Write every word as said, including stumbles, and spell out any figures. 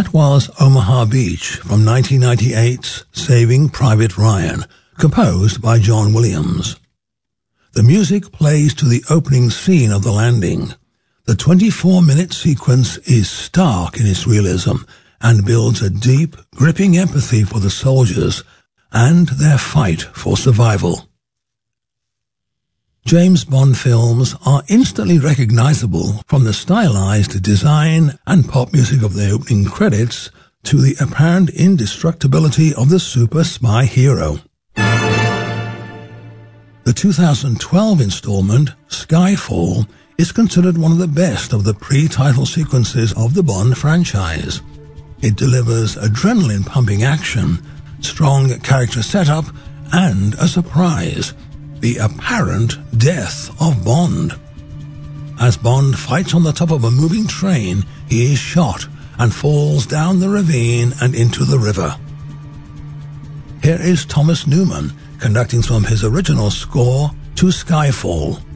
That was Omaha Beach from nineteen ninety-eight's Saving Private Ryan, composed by John Williams. The music plays to the opening scene of the landing. The twenty-four minute sequence is stark in its realism and builds a deep, gripping empathy for the soldiers and their fight for survival. James Bond films are instantly recognizable from the stylized design and pop music of their opening credits to the apparent indestructibility of the super spy hero. The two thousand twelve installment, Skyfall, is considered one of the best of the pre-title sequences of the Bond franchise. It delivers adrenaline-pumping action, strong character setup, and a surprise: the apparent death of Bond. As Bond fights on the top of a moving train, he is shot and falls down the ravine and into the river. Here is Thomas Newman conducting from his original score to Skyfall.